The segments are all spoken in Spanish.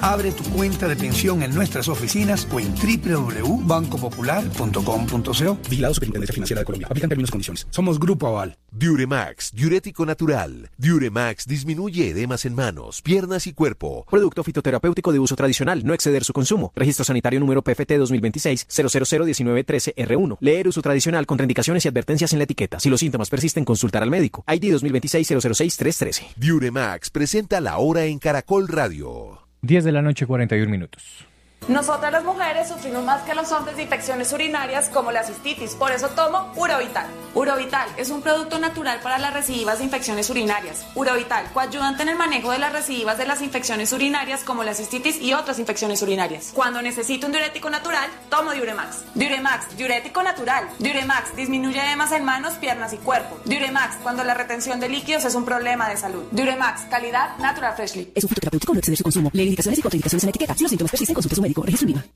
Abre tu cuenta de pensión en nuestras oficinas o en www.bancopopular.com.co. Vigilado Superintendencia Financiera de Colombia. Aplican términos y condiciones. Somos Grupo Aval. Diuremax, diurético natural. Diuremax disminuye edemas en manos, piernas y cuerpo. Producto fitoterapéutico de uso tradicional, no exceder su consumo. Registro sanitario número PFT 2026-0001913R1. Leer uso tradicional, contraindicaciones y advertencias en la etiqueta. Si los síntomas persisten, consultar al médico. ID 2026-006-313. Diuremax presenta La Hora en Caracol Radio. 10 de la noche, 41 minutos. Nosotras las mujeres sufrimos más que los hombres de infecciones urinarias como la cistitis, por eso tomo Urovital. Urovital es un producto natural para las recidivas de infecciones urinarias. Urovital, coayudante en el manejo de las recidivas de las infecciones urinarias como la cistitis y otras infecciones urinarias. Cuando necesito un diurético natural, tomo Diuremax. Diuremax, diurético natural. Diuremax disminuye edemas en manos, piernas y cuerpo. Diuremax, cuando la retención de líquidos es un problema de salud. Diuremax, calidad Natural Freshly. Es un fitoterapéutico, no exceder su consumo. Lee indicaciones y contraindicaciones en la etiqueta. Si los síntomas persisten, consulte a su médico. Registro IVA.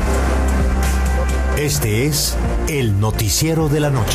Este es el noticiero de la noche.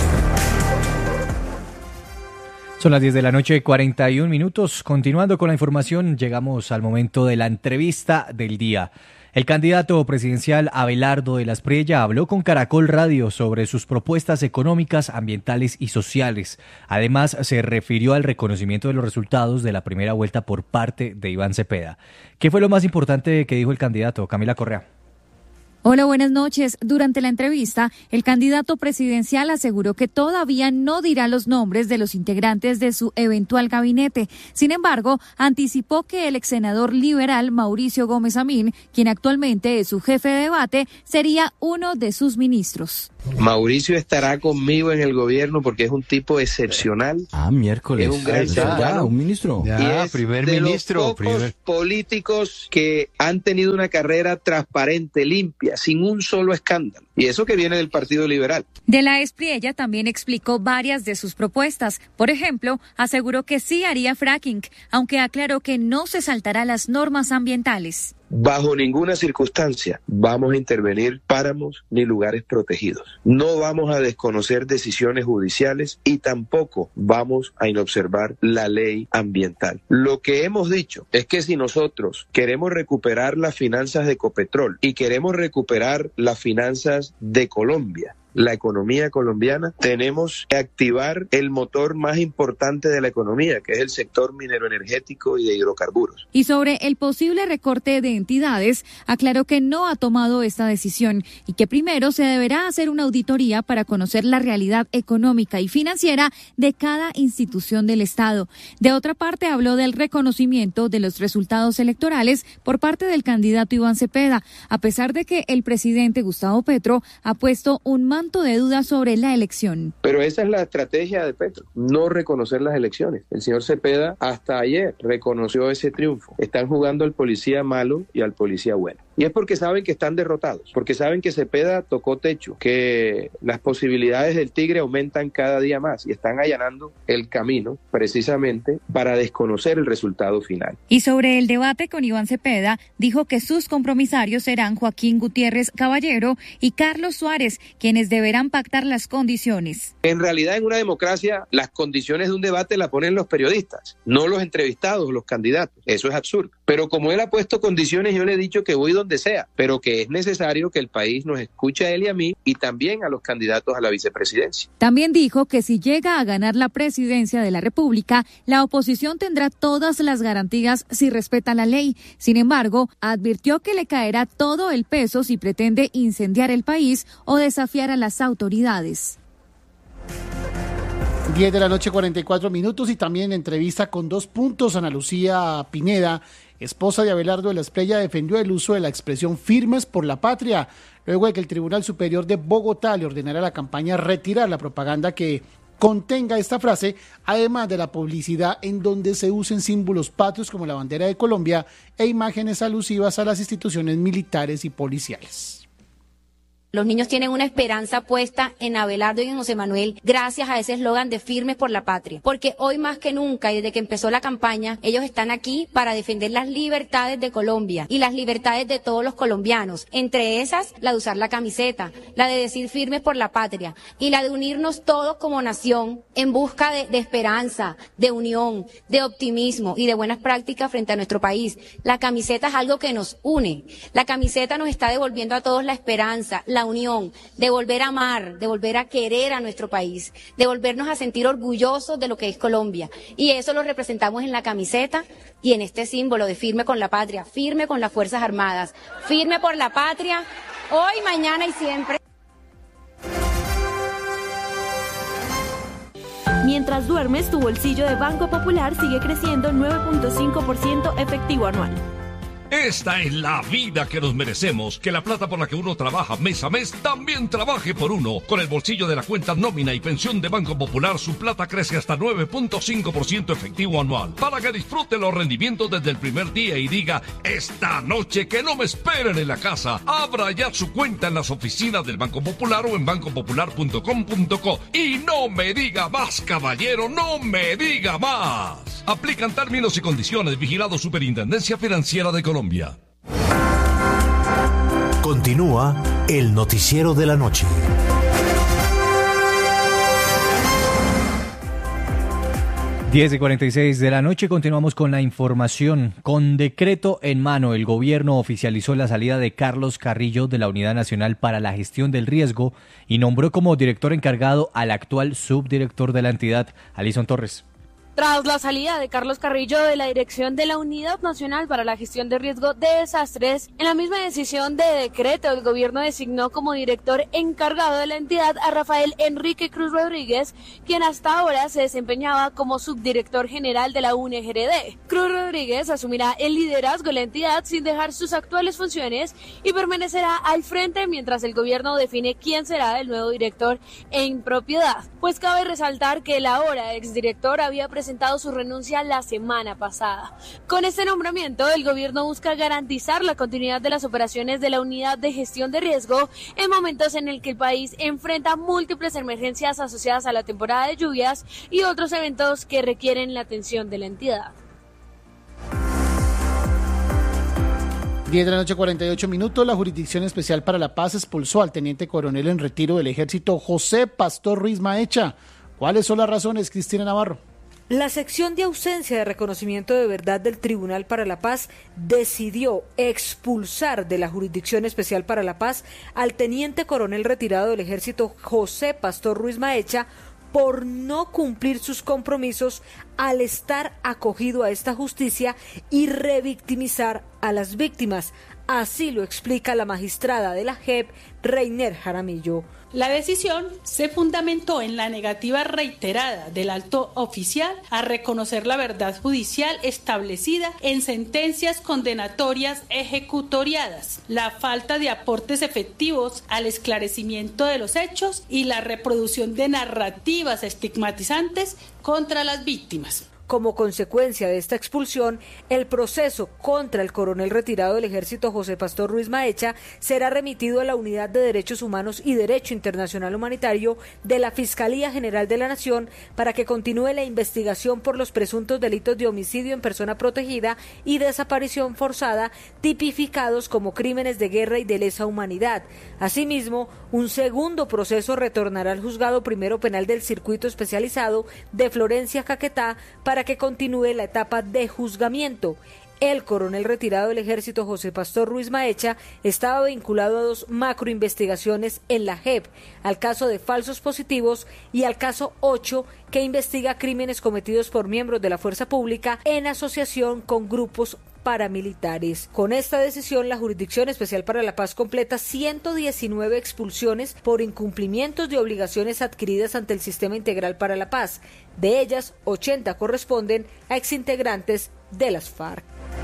Son las 10 de la noche, 41 minutos. Continuando con la información, llegamos al momento de la entrevista del día. El candidato presidencial Abelardo de la Espriella habló con Caracol Radio sobre sus propuestas económicas, ambientales y sociales. Además, se refirió al reconocimiento de los resultados de la primera vuelta por parte de Iván Cepeda. ¿Qué fue lo más importante que dijo el candidato? Camila Correa. Hola, buenas noches. Durante la entrevista, el candidato presidencial aseguró que todavía no dirá los nombres de los integrantes de su eventual gabinete. Sin embargo, anticipó que el ex senador liberal Mauricio Gómez Amín, quien actualmente es su jefe de debate, sería uno de sus ministros. Mauricio estará conmigo en el gobierno porque es un tipo excepcional. Miércoles. Es un gran ciudadano. Un ministro. Y es primer de ministro. Los pocos políticos que han tenido una carrera transparente, limpia, sin un solo escándalo. Y eso que viene del Partido Liberal. De la Espriella también explicó varias de sus propuestas. Por ejemplo, aseguró que sí haría fracking, aunque aclaró que no se saltará las normas ambientales. Bajo ninguna circunstancia vamos a intervenir páramos ni lugares protegidos. No vamos a desconocer decisiones judiciales y tampoco vamos a inobservar la ley ambiental. Lo que hemos dicho es que si nosotros queremos recuperar las finanzas de Ecopetrol y queremos recuperar las finanzas de Colombia, la economía colombiana, tenemos que activar el motor más importante de la economía, que es el sector mineroenergético y de hidrocarburos. Y sobre el posible recorte de entidades, aclaró que no ha tomado esta decisión y que primero se deberá hacer una auditoría para conocer la realidad económica y financiera de cada institución del Estado. De otra parte, habló del reconocimiento de los resultados electorales por parte del candidato Iván Cepeda, a pesar de que el presidente Gustavo Petro ha puesto un manto de dudas sobre la elección. Pero esa es la estrategia de Petro, no reconocer las elecciones. El señor Cepeda hasta ayer reconoció ese triunfo. Están jugando al policía malo y al policía bueno. Y es porque saben que están derrotados, porque saben que Cepeda tocó techo, que las posibilidades del tigre aumentan cada día más y están allanando el camino precisamente para desconocer el resultado final. Y sobre el debate con Iván Cepeda, dijo que sus compromisarios serán Joaquín Gutiérrez Caballero y Carlos Suárez, quienes deberán pactar las condiciones. En realidad, en una democracia, las condiciones de un debate las ponen los periodistas, no los entrevistados, los candidatos. Eso es absurdo. Pero como él ha puesto condiciones, yo le he dicho que voy donde sea, pero que es necesario que el país nos escuche a él y a mí y también a los candidatos a la vicepresidencia. También dijo que si llega a ganar la presidencia de la República, la oposición tendrá todas las garantías si respeta la ley. Sin embargo, advirtió que le caerá todo el peso si pretende incendiar el país o desafiar a las autoridades. 10 de la noche, 44 minutos, y también entrevista con 2 puntos. Ana Lucía Pineda, esposa de Abelardo de la Espriella, defendió el uso de la expresión firmes por la patria, luego de que el Tribunal Superior de Bogotá le ordenara a la campaña retirar la propaganda que contenga esta frase, además de la publicidad en donde se usen símbolos patrios como la bandera de Colombia e imágenes alusivas a las instituciones militares y policiales. Los niños tienen una esperanza puesta en Abelardo y en José Manuel gracias a ese eslogan de Firmes por la Patria. Porque hoy más que nunca y desde que empezó la campaña, ellos están aquí para defender las libertades de Colombia y las libertades de todos los colombianos. Entre esas, la de usar la camiseta, la de decir Firmes por la Patria y la de unirnos todos como nación en busca de esperanza, de unión, de optimismo y de buenas prácticas frente a nuestro país. La camiseta es algo que nos une. La camiseta nos está devolviendo a todos la esperanza, la unión, de volver a amar, de volver a querer a nuestro país, de volvernos a sentir orgullosos de lo que es Colombia. Y eso lo representamos en la camiseta y en este símbolo de Firme con la Patria, firme con las Fuerzas Armadas, firme por la patria, hoy, mañana y siempre. Mientras duermes, tu bolsillo de Banco Popular sigue creciendo 9.5% efectivo anual. Esta es la vida que nos merecemos, que la plata por la que uno trabaja mes a mes también trabaje por uno. Con el bolsillo de la cuenta nómina y pensión de Banco Popular, su plata crece hasta 9.5% efectivo anual, para que disfrute los rendimientos desde el primer día y diga, esta noche que no me esperen en la casa. Abra ya su cuenta en las oficinas del Banco Popular o en bancopopular.com.co. Y no me diga más, caballero, no me diga más. Aplican términos y condiciones. Vigilado Superintendencia Financiera de Colombia. Continúa el noticiero de la noche. 10:46 de la noche, continuamos con la información. Con decreto en mano, el gobierno oficializó la salida de Carlos Carrillo de la Unidad Nacional para la Gestión del Riesgo y nombró como director encargado al actual subdirector de la entidad, Alison Torres. Tras la salida de Carlos Carrillo de la dirección de la Unidad Nacional para la Gestión de Riesgo de Desastres, en la misma decisión de decreto, el gobierno designó como director encargado de la entidad a Rafael Enrique Cruz Rodríguez, quien hasta ahora se desempeñaba como subdirector general de la UNGRD. Cruz Rodríguez asumirá el liderazgo de la entidad sin dejar sus actuales funciones y permanecerá al frente mientras el gobierno define quién será el nuevo director en propiedad. Pues cabe resaltar que el ahora exdirector había presentado su renuncia la semana pasada. Con este nombramiento, el gobierno busca garantizar la continuidad de las operaciones de la Unidad de Gestión de Riesgo en momentos en el que el país enfrenta múltiples emergencias asociadas a la temporada de lluvias y otros eventos que requieren la atención de la entidad. 10 de la noche, 48 minutos. La Jurisdicción Especial para la Paz expulsó al teniente coronel en retiro del Ejército José Pastor Ruiz Maecha. ¿Cuáles son las razones, Cristina Navarro? La sección de ausencia de reconocimiento de verdad del Tribunal para la Paz decidió expulsar de la Jurisdicción Especial para la Paz al teniente coronel retirado del Ejército José Pastor Ruiz Maecha por no cumplir sus compromisos al estar acogido a esta justicia y revictimizar a las víctimas. Así lo explica la magistrada de la JEP, Reiner Jaramillo. La decisión se fundamentó en la negativa reiterada del alto oficial a reconocer la verdad judicial establecida en sentencias condenatorias ejecutoriadas, la falta de aportes efectivos al esclarecimiento de los hechos y la reproducción de narrativas estigmatizantes contra las víctimas. Como consecuencia de esta expulsión, el proceso contra el coronel retirado del Ejército José Pastor Ruiz Maecha será remitido a la Unidad de Derechos Humanos y Derecho Internacional Humanitario de la Fiscalía General de la Nación para que continúe la investigación por los presuntos delitos de homicidio en persona protegida y desaparición forzada, tipificados como crímenes de guerra y de lesa humanidad. Asimismo, un segundo proceso retornará al Juzgado Primero Penal del Circuito Especializado de Florencia, Caquetá, para que continúe la etapa de juzgamiento. El coronel retirado del Ejército José Pastor Ruiz Maecha estaba vinculado a 2 macroinvestigaciones en la JEP, al caso de falsos positivos y al caso 8, que investiga crímenes cometidos por miembros de la fuerza pública en asociación con grupos paramilitares. Con esta decisión, la Jurisdicción Especial para la Paz completa 119 expulsiones por incumplimientos de obligaciones adquiridas ante el Sistema Integral para la Paz. De ellas, 80 corresponden a exintegrantes de las FARC.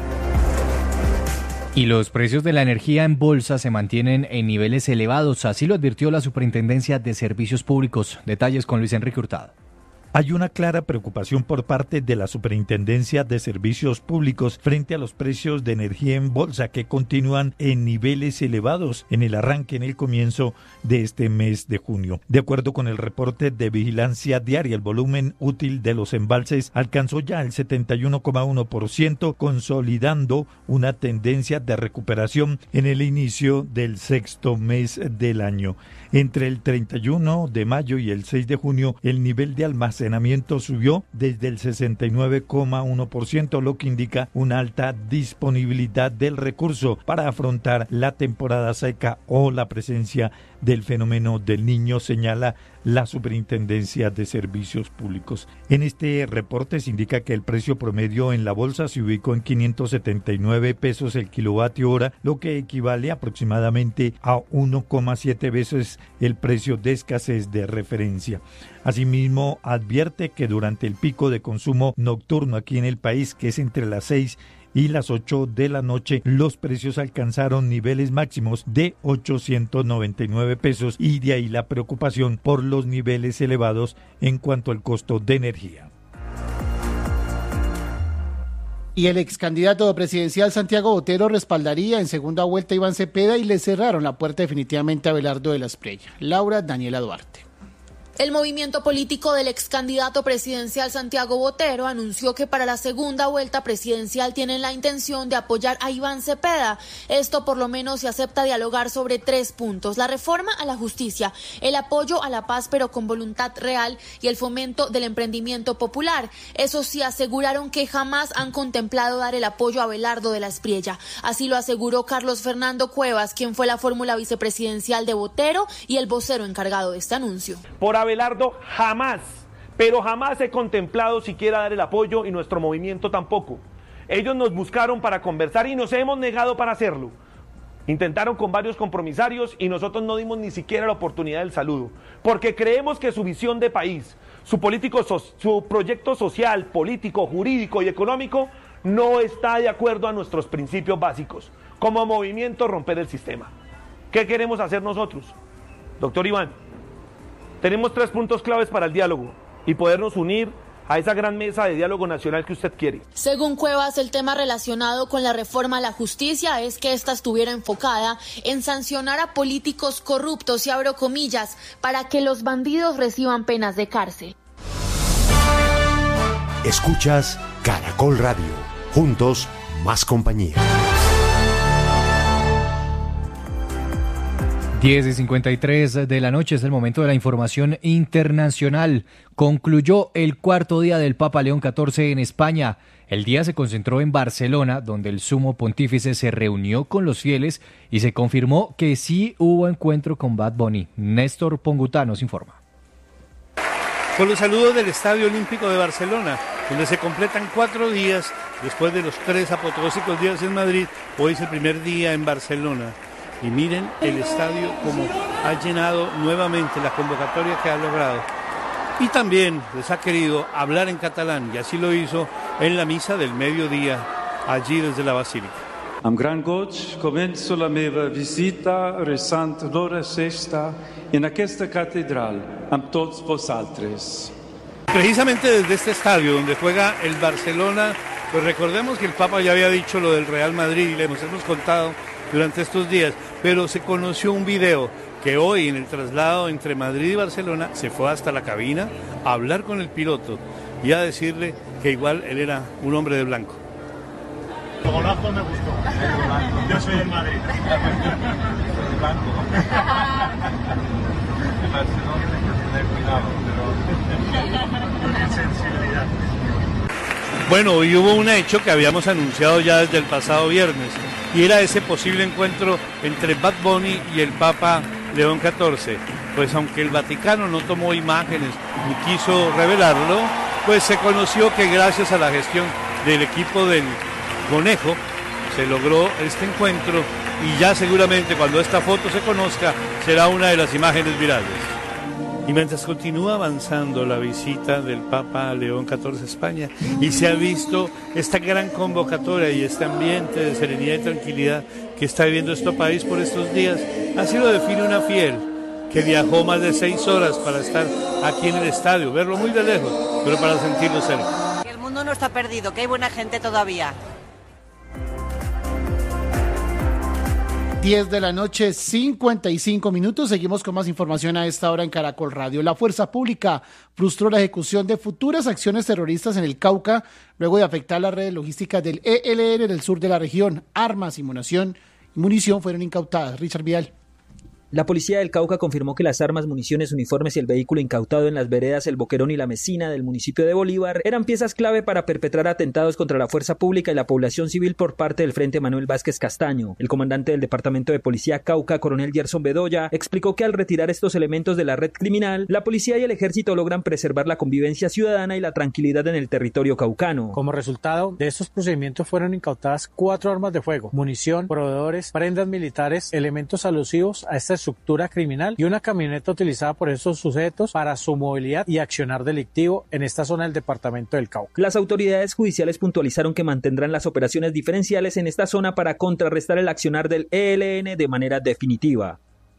Y los precios de la energía en bolsa se mantienen en niveles elevados, así lo advirtió la Superintendencia de Servicios Públicos. Detalles con Luis Enrique Hurtado. Hay una clara preocupación por parte de la Superintendencia de Servicios Públicos frente a los precios de energía en bolsa que continúan en niveles elevados en el arranque, en el comienzo de este mes de junio. De acuerdo con el reporte de vigilancia diaria, el volumen útil de los embalses alcanzó ya el 71,1%, consolidando una tendencia de recuperación en el inicio del sexto mes del año. Entre el 31 de mayo y el 6 de junio, el nivel de almacenamiento subió desde el 69,1%, lo que indica una alta disponibilidad del recurso para afrontar la temporada seca o la presencia del fenómeno del Niño, señala la Superintendencia de Servicios Públicos. En este reporte se indica que el precio promedio en la bolsa se ubicó en 579 pesos el kilovatio hora, lo que equivale aproximadamente a 1,7 veces el precio de escasez de referencia. Asimismo, advierte que durante el pico de consumo nocturno aquí en el país, que es entre las 6 y las 8 de la noche, los precios alcanzaron niveles máximos de 899 pesos y de ahí la preocupación por los niveles elevados en cuanto al costo de energía. Y el ex candidato presidencial Santiago Botero respaldaría en segunda vuelta a Iván Cepeda y le cerraron la puerta definitivamente a Abelardo de la Espriella. Laura Daniela Duarte. El movimiento político del ex candidato presidencial Santiago Botero anunció que para la segunda vuelta presidencial tienen la intención de apoyar a Iván Cepeda. Esto por lo menos se acepta dialogar sobre 3 puntos: la reforma a la justicia, el apoyo a la paz pero con voluntad real y el fomento del emprendimiento popular. Eso sí, aseguraron que jamás han contemplado dar el apoyo a Abelardo de la Espriella. Así lo aseguró Carlos Fernando Cuevas, quien fue la fórmula vicepresidencial de Botero y el vocero encargado de este anuncio. Por Abelardo jamás, pero jamás he contemplado siquiera dar el apoyo y nuestro movimiento tampoco. Ellos nos buscaron para conversar y nos hemos negado para hacerlo. Intentaron con varios compromisarios y nosotros no dimos ni siquiera la oportunidad del saludo, porque creemos que su visión de país, su proyecto social, político, jurídico y económico no está de acuerdo a nuestros principios básicos. Como movimiento, romper el sistema. ¿Qué queremos hacer nosotros? Doctor Iván, tenemos 3 puntos claves para el diálogo y podernos unir a esa gran mesa de diálogo nacional que usted quiere. Según Cuevas, el tema relacionado con la reforma a la justicia es que ésta estuviera enfocada en sancionar a políticos corruptos, y abro comillas, para que los bandidos reciban penas de cárcel. Escuchas Caracol Radio. Juntos, más compañía. 10:53 de la noche es el momento de la información internacional. Concluyó el cuarto día del Papa León XIV en España. El día se concentró en Barcelona, donde el sumo pontífice se reunió con los fieles y se confirmó que sí hubo encuentro con Bad Bunny. Néstor Pongutá nos informa. Con los saludos del Estadio Olímpico de Barcelona, donde se completan 4 días después de los 3 apoteósicos días en Madrid, hoy es el primer día en Barcelona. Y miren el estadio como ha llenado nuevamente la convocatoria que ha logrado. Y también les ha querido hablar en catalán, y así lo hizo en la misa del mediodía, allí desde la Basílica. Amb gran goig començo la meva visita resant l'hora sexta en aquesta catedral amb tots vosaltres. Precisamente desde este estadio donde juega el Barcelona, pues recordemos que el Papa ya había dicho lo del Real Madrid y le hemos contado durante estos días, pero se conoció un video que hoy en el traslado entre Madrid y Barcelona se fue hasta la cabina a hablar con el piloto y a decirle que igual él era un hombre de blanco. El golazo me gustó. Yo soy del Madrid. Blanco. Barcelona hay que tener cuidado, pero con sensibilidad. Bueno, hoy hubo un hecho que habíamos anunciado ya desde el pasado viernes, y era ese posible encuentro entre Bad Bunny y el Papa León XIV. Pues aunque el Vaticano no tomó imágenes ni quiso revelarlo, pues se conoció que gracias a la gestión del equipo del Conejo se logró este encuentro, y ya seguramente cuando esta foto se conozca será una de las imágenes virales. Y mientras continúa avanzando la visita del Papa León XIV a España y se ha visto esta gran convocatoria y este ambiente de serenidad y tranquilidad que está viviendo este país por estos días, así lo define una fiel que viajó más de 6 horas para estar aquí en el estadio, verlo muy de lejos, pero para sentirlo cerca. El mundo no está perdido, que hay buena gente todavía. 10 de la noche, 55 minutos. Seguimos con más información a esta hora en Caracol Radio. La Fuerza Pública frustró la ejecución de futuras acciones terroristas en el Cauca luego de afectar las redes logísticas del ELN en el sur de la región. Armas y munición fueron incautadas. Richard Vial. La policía del Cauca confirmó que las armas, municiones, uniformes y el vehículo incautado en las veredas El Boquerón y La Mesina del municipio de Bolívar eran piezas clave para perpetrar atentados contra la fuerza pública y la población civil por parte del Frente Manuel Vázquez Castaño. El comandante del Departamento de Policía Cauca, coronel Gerson Bedoya, explicó que al retirar estos elementos de la red criminal, la policía y el ejército logran preservar la convivencia ciudadana y la tranquilidad en el territorio caucano. Como resultado de estos procedimientos fueron incautadas 4 armas de fuego, munición, proveedores, prendas militares, elementos alusivos a esta estructura criminal y una camioneta utilizada por estos sujetos para su movilidad y accionar delictivo en esta zona del departamento del Cauca. Las autoridades judiciales puntualizaron que mantendrán las operaciones diferenciales en esta zona para contrarrestar el accionar del ELN de manera definitiva.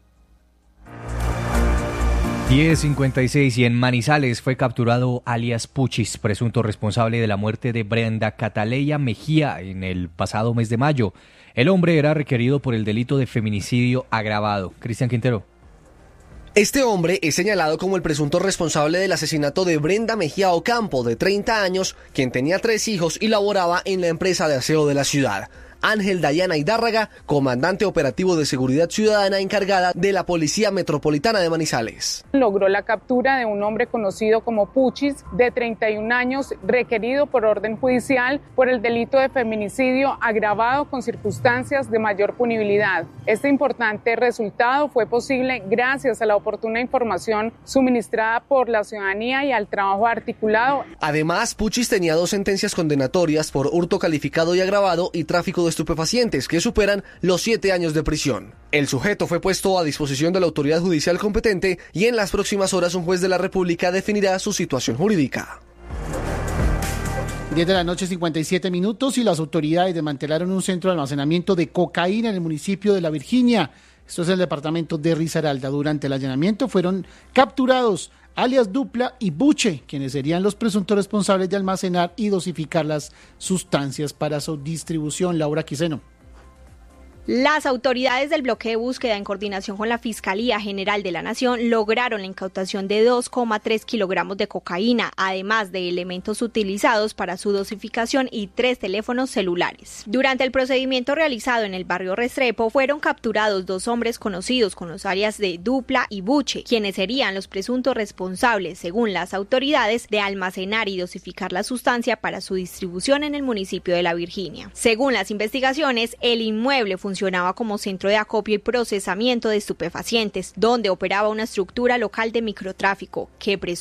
10:56 y en Manizales fue capturado alias Puchis, presunto responsable de la muerte de Brenda Cataleya Mejía en el pasado mes de mayo. El hombre era requerido por el delito de feminicidio agravado. Cristian Quintero. Este hombre es señalado como el presunto responsable del asesinato de Brenda Mejía Ocampo, de 30 años, quien tenía 3 hijos y laboraba en la empresa de aseo de la ciudad. Ángel Dayana Hidárraga, comandante operativo de seguridad ciudadana encargada de la Policía Metropolitana de Manizales. Logró la captura de un hombre conocido como Puchis, de 31 años, requerido por orden judicial por el delito de feminicidio agravado con circunstancias de mayor punibilidad. Este importante resultado fue posible gracias a la oportuna información suministrada por la ciudadanía y al trabajo articulado. Además, Puchis tenía 2 sentencias condenatorias por hurto calificado y agravado y tráfico de estupefacientes que superan los 7 años de prisión. El sujeto fue puesto a disposición de la autoridad judicial competente y en las próximas horas un juez de la República definirá su situación jurídica. 10 de la noche, 57 minutos, y las autoridades desmantelaron un centro de almacenamiento de cocaína en el municipio de La Virginia. Esto es el departamento de Risaralda. Durante el allanamiento fueron capturados alias Dupla y Buche, quienes serían los presuntos responsables de almacenar y dosificar las sustancias para su distribución. Laura Quiseno. Las autoridades del bloque de búsqueda, en coordinación con la Fiscalía General de la Nación, lograron la incautación de 2,3 kilogramos de cocaína, además de elementos utilizados para su dosificación y 3 teléfonos celulares. Durante el procedimiento realizado en el barrio Restrepo, fueron capturados 2 hombres conocidos con los alias de Dupla y Buche, quienes serían los presuntos responsables, según las autoridades, de almacenar y dosificar la sustancia para su distribución en el municipio de La Virginia. Según las investigaciones, el inmueble funcionaba como centro de acopio y procesamiento de estupefacientes, donde operaba una estructura local de microtráfico que